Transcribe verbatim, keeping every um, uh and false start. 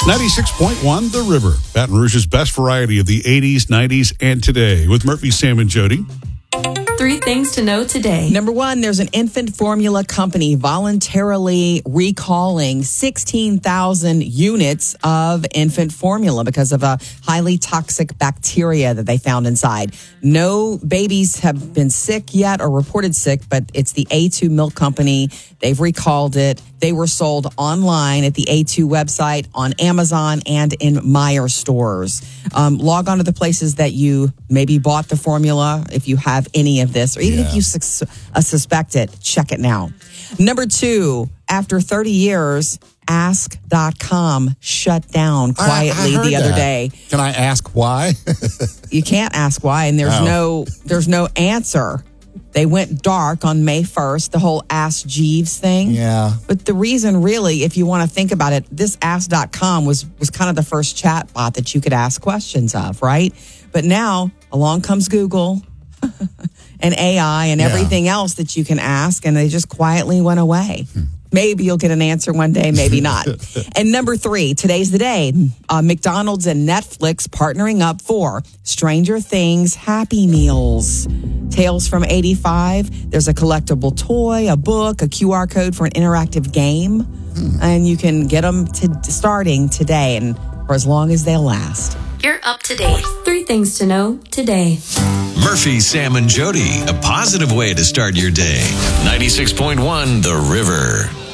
ninety-six point one The River, Baton Rouge's best variety of the eighties, nineties, and today with Murphy, Sam, and Jody. Three things to know today. Number one, there's an infant formula company voluntarily recalling sixteen thousand units of infant formula because of a highly toxic bacteria that they found inside. No babies have been sick yet or reported sick, but it's the A two Milk Company. They've recalled it. They were sold online at the A two website, on Amazon, and in Meijer stores. Um, log on to the places that you maybe bought the formula if you have any of this, or even Yeah. if you sus- uh, suspect it, check it now. Number two, after thirty years, ask dot com shut down quietly I, I heard the other that. day. Can I ask why? You can't ask why, and there's Oh. no there's no answer. They went dark on May first, the whole Ask Jeeves thing. Yeah. But the reason really, if you want to think about it, this ask dot com was, was kind of the first chat bot that you could ask questions of, right? But now along comes Google and A I and Yeah. everything else that you can ask, and they just quietly went away. Maybe you'll get an answer one day, maybe not. And number three, today's the day. Uh, McDonald's and Netflix partnering up for Stranger Things Happy Meals. Tales from eighty-five. There's a collectible toy, a book, a Q R code for an interactive game. And you can get them to, starting today and for as long as they'll last. You're up to date. Three things to know today. Murphy, Sam, and Jody, a positive way to start your day. ninety-six point one The River.